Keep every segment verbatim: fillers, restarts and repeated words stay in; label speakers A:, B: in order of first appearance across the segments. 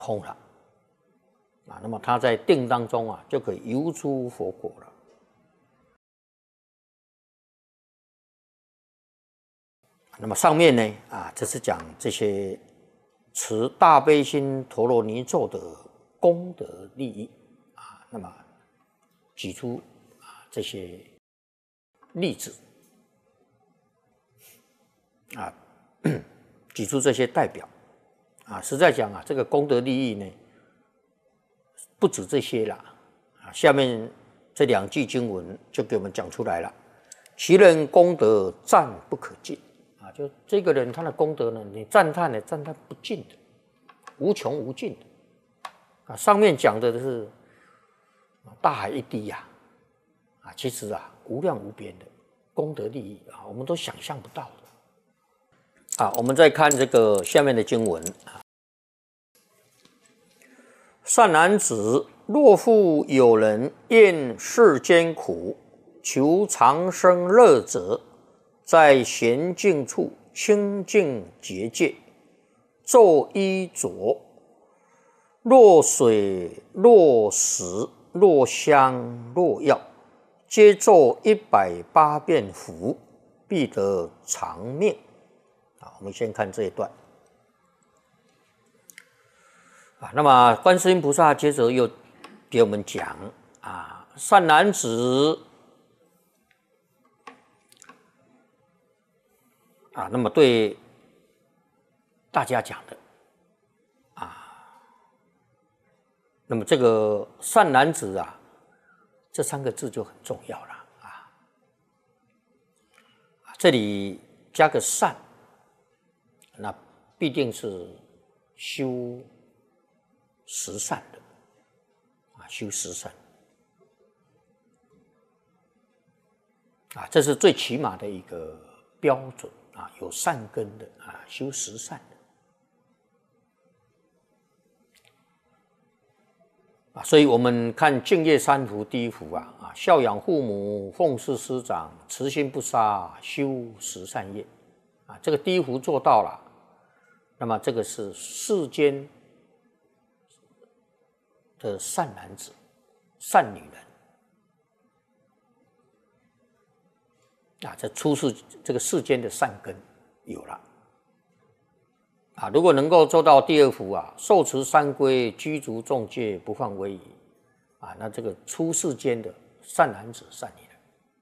A: 空了啊，那么他在定当中啊，就可以游出佛果了。那么上面呢啊，这是讲这些持大悲心陀罗尼咒的功德利益啊，那么举出啊这些例子啊，举出这些代表啊，实在讲啊，这个功德利益呢，不止这些啦啊，下面这两句经文就给我们讲出来了，其人功德赞不可尽。就这个人他的功德呢，你赞叹呢，赞叹不尽的，无穷无尽的啊。上面讲的是大海一滴呀，啊，其实啊无量无边的功德利益啊，我们都想象不到的啊。我们再看这个下面的经文啊，善男子，若复有人厌世间苦，求长生乐者，在闲静处清净结界，咒衣着，若水若石若香若药，皆咒一百八遍符，必得长命。啊，我们先看这一段。啊，那么观世音菩萨接着又给我们讲啊，善男子。啊，那么对大家讲的啊，那么这个善男子啊，这三个字就很重要了啊。这里加个善，那必定是修十善的啊，修十善啊，这是最起码的一个标准。啊，有善根的啊，修十善的啊，所以我们看净业三福第一福啊啊，孝养父母，奉事师长，慈心不杀，修十善业啊，这个第一福做到了，那么这个是世间的善男子、善女人。啊，这出世这个世间的善根有了啊！如果能够做到第二福啊，受持三规，居足众戒，不犯威仪啊，那这个出世间的善男子、善女人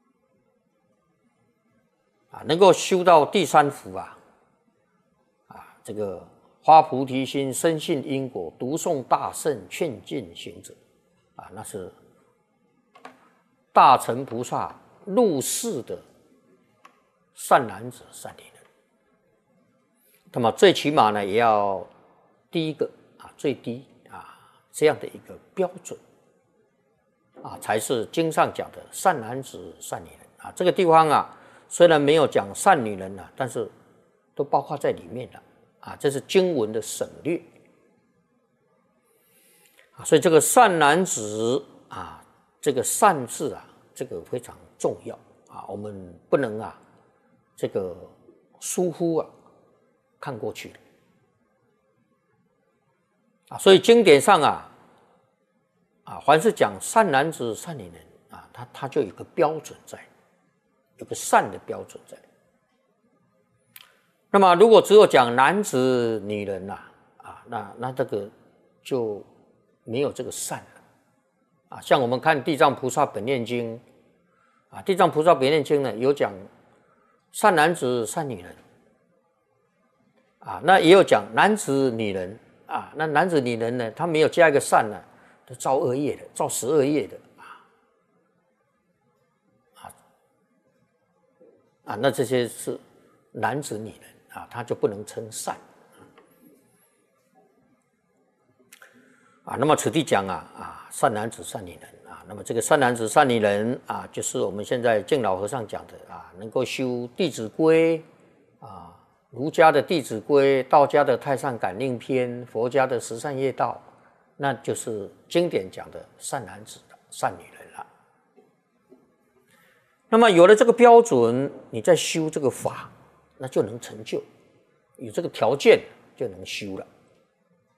A: 啊，能够修到第三福啊啊，这个发菩提心，深信因果，读诵大圣，劝进行者啊，那是大乘菩萨入世的善男子、善女人，那么最起码呢，也要第一个啊，最低啊这样的一个标准啊，才是经上讲的善男子、善女人啊。这个地方啊，虽然没有讲善女人啊，但是都包括在里面了啊。这是经文的省略啊，所以这个善男子啊，这个善字啊，这个非常重要啊，我们不能啊。这个疏忽啊，看过去了啊，所以经典上啊，啊，凡是讲善男子、善女人啊，他他就有个标准在，有个善的标准在。那么如果只有讲男子、女人呐，啊，那那这个就没有这个善了啊。像我们看《地藏菩萨本愿经》啊，《地藏菩萨本愿经》呢有讲。善男子、善女人啊，那也有讲男子、女人啊。那男子、女人呢，他没有加一个善呢，都造恶业的，造十恶业的啊啊啊！那这些是男子、女人啊，他就不能称善啊。那么此地讲啊啊，善男子、善女人。那么这个善男子、善女人啊，就是我们现在净老和尚讲的啊，能够修《弟子规》啊，儒家的《弟子规》，道家的《太上感应篇》，佛家的十善业道，那就是经典讲的善男子、善女人了。那么有了这个标准，你再修这个法，那就能成就，有这个条件就能修了。